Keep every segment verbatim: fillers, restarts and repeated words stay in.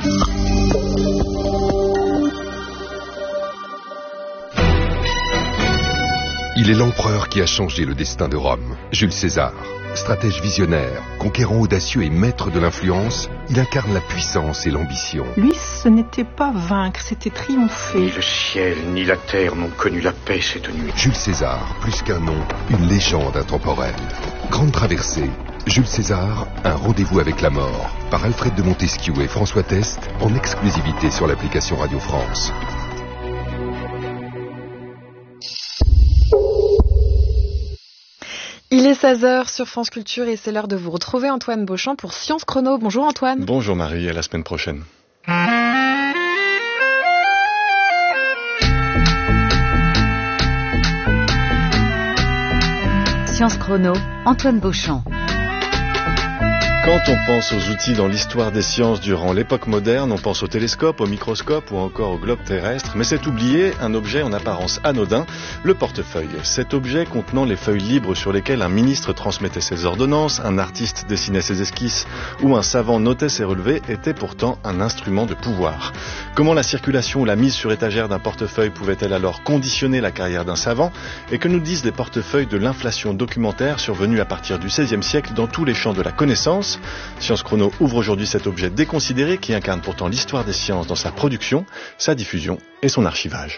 Il est l'empereur qui a changé le destin de Rome, Jules César. Stratège visionnaire, conquérant audacieux et maître de l'influence, il incarne la puissance et l'ambition. Lui, ce n'était pas vaincre, c'était triompher. Ni le ciel ni la terre n'ont connu la paix cette nuit. Jules César, plus qu'un nom, une légende intemporelle. Grande traversée, Jules César, un rendez-vous avec la mort, par Alfred de Montesquieu et François Test, en exclusivité sur l'application Radio France. Il est seize heures sur France Culture et c'est l'heure de vous retrouver Antoine Beauchamp pour Science Chrono. Bonjour Antoine. Bonjour Marie, à la semaine prochaine. Science Chrono, Antoine Beauchamp. Quand on pense aux outils dans l'histoire des sciences durant l'époque moderne, on pense au télescope, au microscope ou encore au globe terrestre, mais c'est oublié un objet en apparence anodin, le portefeuille. Cet objet contenant les feuilles libres sur lesquelles un ministre transmettait ses ordonnances, un artiste dessinait ses esquisses ou un savant notait ses relevés était pourtant un instrument de pouvoir. Comment la circulation ou la mise sur étagère d'un portefeuille pouvait-elle alors conditionner la carrière d'un savant? Et que nous disent les portefeuilles de l'inflation documentaire survenue à partir du seizième siècle dans tous les champs de la connaissance? Science Chrono ouvre aujourd'hui cet objet déconsidéré qui incarne pourtant l'histoire des sciences dans sa production, sa diffusion et son archivage.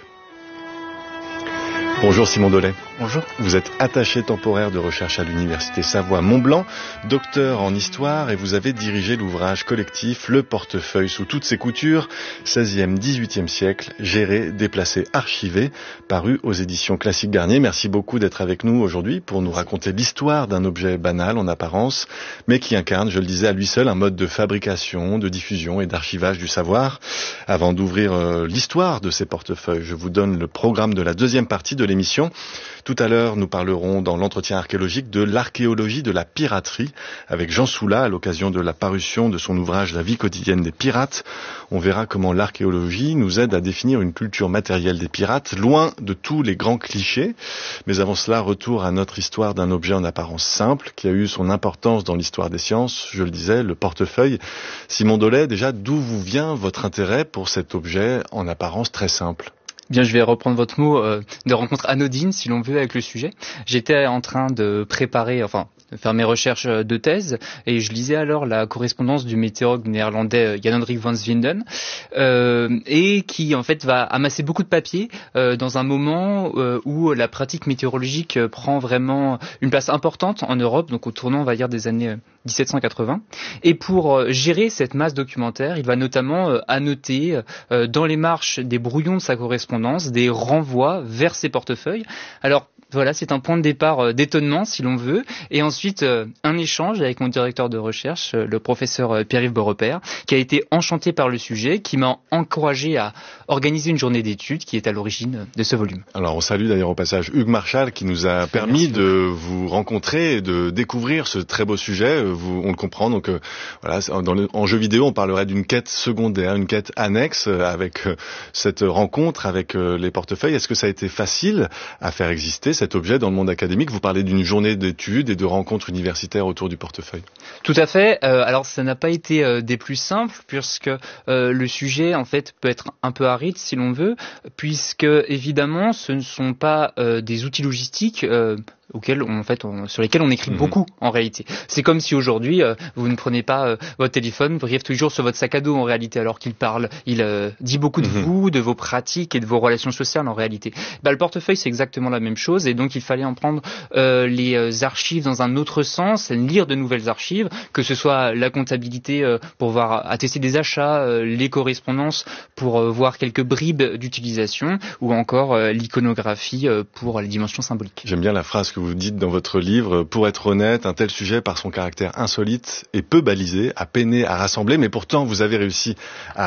Bonjour Simon Dolay. Bonjour. Vous êtes attaché temporaire de recherche à l'université Savoie-Mont-Blanc, docteur en histoire et vous avez dirigé l'ouvrage collectif Le portefeuille sous toutes ses coutures, seizième dix-huitième siècle, géré, déplacé, archivé, paru aux éditions Classique Garnier. Merci beaucoup d'être avec nous aujourd'hui pour nous raconter l'histoire d'un objet banal en apparence, mais qui incarne, je le disais, à lui seul un mode de fabrication, de diffusion et d'archivage du savoir. Avant d'ouvrir euh, l'histoire de ces portefeuilles, je vous donne le programme de la deuxième partie de l'émission. Tout à l'heure, nous parlerons dans l'entretien archéologique de l'archéologie de la piraterie avec Jean Soula à l'occasion de la parution de son ouvrage La vie quotidienne des pirates. On verra comment l'archéologie nous aide à définir une culture matérielle des pirates, loin de tous les grands clichés. Mais avant cela, retour à notre histoire d'un objet en apparence simple qui a eu son importance dans l'histoire des sciences, je le disais, le portefeuille. Simon Dolay, déjà, d'où vous vient votre intérêt pour cet objet en apparence très simple ? Bien, je vais reprendre votre mot euh, de rencontre anodine, si l'on veut, avec le sujet. J'étais en train de préparer, enfin, de faire mes recherches de thèse, et je lisais alors la correspondance du météorologue néerlandais Jan Hendrik van Swinden, euh, et qui, en fait, va amasser beaucoup de papier euh, dans un moment euh, où la pratique météorologique prend vraiment une place importante en Europe, donc au tournant, on va dire, des années dix-sept cent quatre-vingts. Et pour euh, gérer cette masse documentaire, il va notamment euh, annoter euh, dans les marches des brouillons de sa correspondance des renvois vers ses portefeuilles. Alors, voilà, c'est un point de départ euh, d'étonnement, si l'on veut. Et ensuite, euh, un échange avec mon directeur de recherche, euh, le professeur euh, Pierre-Yves Beaurepaire, qui a été enchanté par le sujet, qui m'a encouragé à organiser une journée d'études qui est à l'origine de ce volume. Alors, on salue d'ailleurs au passage Hugues Marchal, qui nous a permis Merci. de vous rencontrer et de découvrir ce très beau sujet. Vous, on le comprend. Donc, euh, voilà, dans le, en jeu vidéo, on parlerait d'une quête secondaire, une quête annexe euh, avec euh, cette rencontre avec euh, les portefeuilles. Est-ce que ça a été facile à faire exister cet objet dans le monde académique? Vous parlez d'une journée d'études et de rencontres universitaires autour du portefeuille. Tout à fait. Euh, alors, ça n'a pas été euh, des plus simples, puisque euh, le sujet, en fait, peut être un peu aride, si l'on veut, puisque, évidemment, ce ne sont pas euh, des outils logistiques euh, auxquels on, en fait, on, sur lesquels on écrit mmh. beaucoup en réalité. C'est comme si aujourd'hui euh, vous ne prenez pas euh, votre téléphone, vous rêvez toujours sur votre sac à dos en réalité, alors qu'il parle, il euh, dit beaucoup de mmh. vous, de vos pratiques et de vos relations sociales en réalité. Bah, le portefeuille c'est exactement la même chose et donc il fallait en prendre euh, les archives dans un autre sens, lire de nouvelles archives, que ce soit la comptabilité euh, pour voir attester des achats, euh, les correspondances pour euh, voir quelques bribes d'utilisation ou encore euh, l'iconographie euh, pour les dimensions symboliques. J'aime bien la phrase que vous dites dans votre livre, pour être honnête, un tel sujet par son caractère insolite et peu balisé a peiné à rassembler, mais pourtant vous avez réussi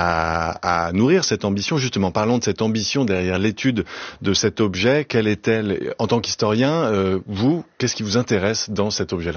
à, à nourrir cette ambition. Justement, parlons de cette ambition derrière l'étude de cet objet. Quelle est-elle en tant qu'historien? euh, Vous, qu'est-ce qui vous intéresse dans cet objet-là?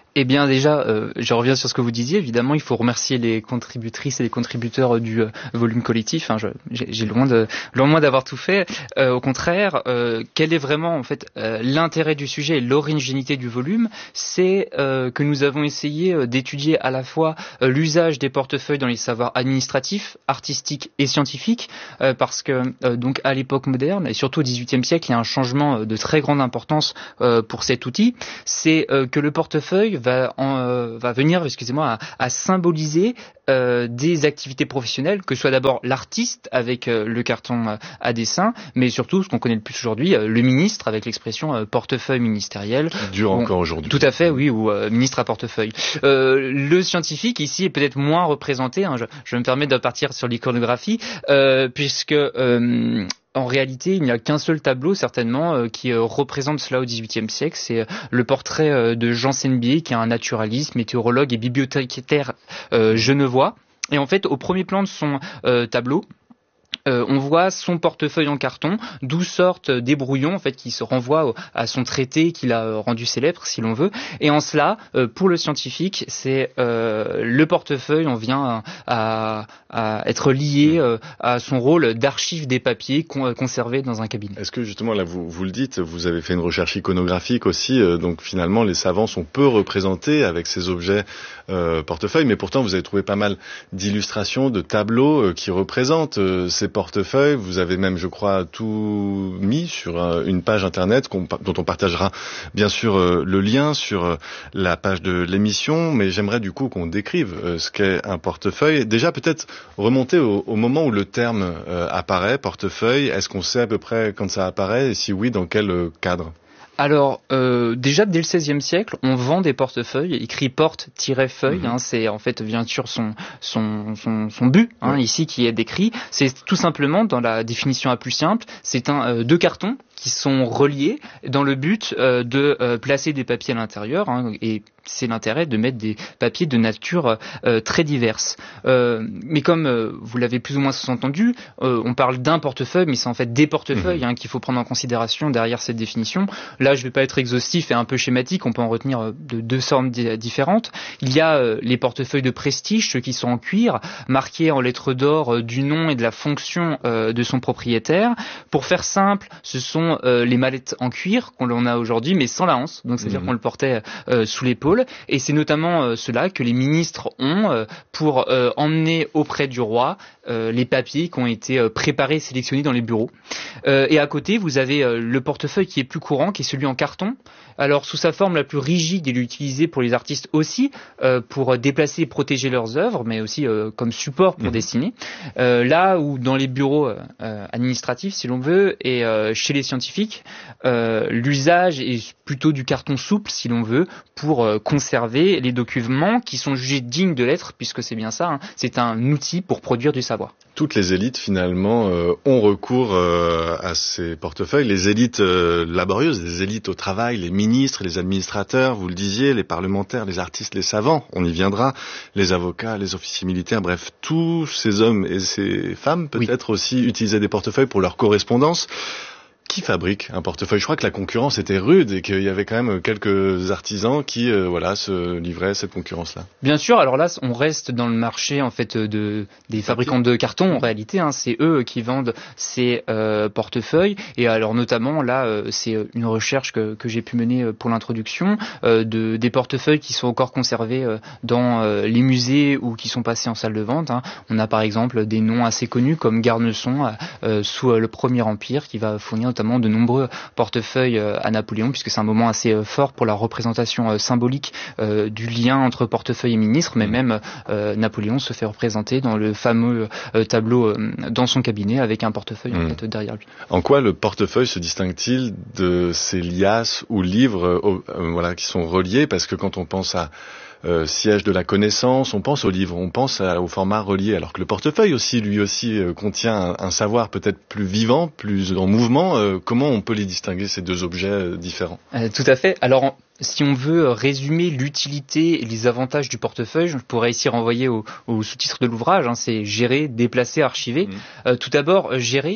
Eh bien déjà, euh, je reviens sur ce que vous disiez. Évidemment, il faut remercier les contributrices et les contributeurs du euh, volume collectif. Hein, je, j'ai, j'ai loin de loin d'avoir tout fait. Euh, au contraire, euh, quel est vraiment en fait euh, l'intérêt du sujet et l'originalité du volume? C'est euh, que nous avons essayé euh, d'étudier à la fois euh, l'usage des portefeuilles dans les savoirs administratifs, artistiques et scientifiques, euh, parce que euh, donc à l'époque moderne et surtout au dix-huitième siècle, il y a un changement de très grande importance euh, pour cet outil. C'est euh, que le portefeuille va Va, en, euh, va venir, excusez-moi, à, à symboliser euh, des activités professionnelles, que ce soit d'abord l'artiste avec euh, le carton euh, à dessin, mais surtout ce qu'on connaît le plus aujourd'hui, euh, le ministre avec l'expression euh, portefeuille ministériel. Qui dure bon, encore aujourd'hui. Tout à fait, oui, ou euh, ministre à portefeuille. Euh, le scientifique ici est peut-être moins représenté. Hein, je, je me permets de partir sur l'iconographie, euh, puisque euh, en réalité, il n'y a qu'un seul tableau, certainement, euh, qui euh, représente cela au dix-huitième siècle. C'est euh, le portrait euh, de Jean Sennelier, qui est un naturaliste, météorologue et bibliothécaire euh, genevois. Et en fait, au premier plan de son euh, tableau, Euh, on voit son portefeuille en carton, d'où sortent des brouillons en fait qui se renvoient à son traité qu'il a rendu célèbre, si l'on veut. Et en cela, euh, pour le scientifique, c'est euh, le portefeuille, on vient à, à être lié euh, à son rôle d'archive des papiers con, conservés dans un cabinet. Est-ce que justement là, vous, vous le dites, vous avez fait une recherche iconographique aussi, euh, donc finalement les savants sont peu représentés avec ces objets euh, portefeuilles, mais pourtant vous avez trouvé pas mal d'illustrations, de tableaux euh, qui représentent euh, ces portefeuille. Vous avez même, je crois, tout mis sur euh, une page internet qu'on, dont on partagera bien sûr euh, le lien sur euh, la page de l'émission, mais j'aimerais du coup qu'on décrive euh, ce qu'est un portefeuille. Déjà peut-être remonter au, au moment où le terme euh, apparaît, portefeuille. Est-ce qu'on sait à peu près quand ça apparaît et si oui, dans quel euh, cadre ? Alors, euh, déjà dès le seizième siècle, on vend des portefeuilles, écrit porte-feuille, mmh. hein, c'est en fait bien sûr son son son, son but hein, ouais. ici qui est décrit. C'est tout simplement, dans la définition la plus simple, c'est un euh, deux cartons qui sont reliés dans le but euh, de euh, placer des papiers à l'intérieur hein, et c'est l'intérêt de mettre des papiers de nature euh, très diverses. Euh, mais comme euh, vous l'avez plus ou moins sous-entendu, euh, on parle d'un portefeuille, mais c'est en fait des portefeuilles mmh. hein, qu'il faut prendre en considération derrière cette définition. Là, je ne vais pas être exhaustif et un peu schématique, on peut en retenir de deux sortes différentes. Il y a euh, les portefeuilles de prestige, ceux qui sont en cuir, marqués en lettres d'or euh, du nom et de la fonction euh, de son propriétaire. Pour faire simple, ce sont euh, les mallettes en cuir qu'on en a aujourd'hui, mais sans la hanse, donc c'est-à-dire mmh. qu'on le portait euh, sous l'épaule. Et c'est notamment euh, cela que les ministres ont euh, pour euh, emmener auprès du roi euh, les papiers qui ont été euh, préparés, sélectionnés dans les bureaux. Euh, et à côté, vous avez euh, le portefeuille qui est plus courant, qui est celui en carton. Alors, sous sa forme la plus rigide, il est utilisé pour les artistes aussi, euh, pour déplacer et protéger leurs œuvres, mais aussi euh, comme support pour mmh. dessiner. Euh, là où dans les bureaux euh, administratifs, si l'on veut, et euh, chez les scientifiques, euh, l'usage est plutôt du carton souple, si l'on veut, pour euh, conserver les documents qui sont jugés dignes de l'être, puisque c'est bien ça, hein, c'est un outil pour produire du savoir. Toutes les élites, finalement, euh, ont recours euh, à ces portefeuilles. Les élites euh, laborieuses, les élites au travail, les ministres, les administrateurs, vous le disiez, les parlementaires, les artistes, les savants, on y viendra, les avocats, les officiers militaires, bref, tous ces hommes et ces femmes, peut-être oui. aussi, utilisaient des portefeuilles pour leur correspondance. Qui fabrique un portefeuille ? Je crois que la concurrence était rude et qu'il y avait quand même quelques artisans qui, euh, voilà, se livraient à cette concurrence-là. Bien sûr. Alors là, on reste dans le marché en fait de des fabricants de carton. En réalité, hein, c'est eux qui vendent ces euh, portefeuilles. Et alors notamment là, euh, c'est une recherche que que j'ai pu mener pour l'introduction euh, de des portefeuilles qui sont encore conservés euh, dans euh, les musées ou qui sont passés en salle de vente. Hein. On a par exemple des noms assez connus comme Garneson euh, sous euh, le Premier Empire qui va fournir notamment de nombreux portefeuilles à Napoléon, puisque c'est un moment assez fort pour la représentation symbolique euh, du lien entre portefeuille et ministre, mais même euh, Napoléon se fait représenter dans le fameux euh, tableau euh, dans son cabinet avec un portefeuille mmh. en fait, derrière lui. En quoi le portefeuille se distingue-t-il de ces liasses ou livres euh, euh, voilà, qui sont reliés ? Parce que quand on pense à Euh, siège de la connaissance, on pense aux livres, on pense à, au format relié, alors que le portefeuille aussi, lui aussi, euh, contient un, un savoir peut-être plus vivant, plus en mouvement. Euh, comment on peut les distinguer, ces deux objets euh, différents ? euh, Tout à fait. Alors, si on veut résumer l'utilité et les avantages du portefeuille, je pourrais ici renvoyer au, au sous-titre de l'ouvrage, hein, c'est gérer, déplacer, archiver. Mmh. Euh, tout d'abord, gérer,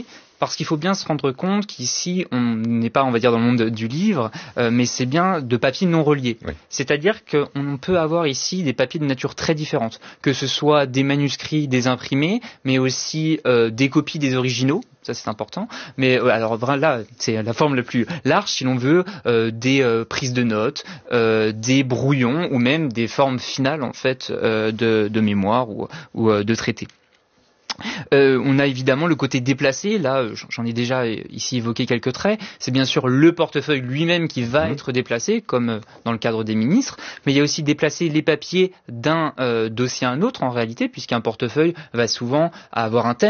parce qu'il faut bien se rendre compte qu'ici, on n'est pas, on va dire, dans le monde du livre, euh, mais c'est bien de papiers non reliés. Oui. C'est-à-dire qu'on peut avoir ici des papiers de nature très différente, que ce soit des manuscrits, des imprimés, mais aussi euh, des copies des originaux. Ça, c'est important. Mais euh, alors là, c'est la forme la plus large, si l'on veut, euh, des euh, prises de notes, euh, des brouillons ou même des formes finales en fait euh, de, de mémoire ou, ou euh, de traités. Euh, on a évidemment le côté déplacé, là j'en ai déjà ici évoqué quelques traits, c'est bien sûr le portefeuille lui-même qui va mmh. être déplacé, comme dans le cadre des ministres, mais il y a aussi déplacer les papiers d'un euh, dossier à un autre en réalité, puisqu'un portefeuille va souvent avoir un thème.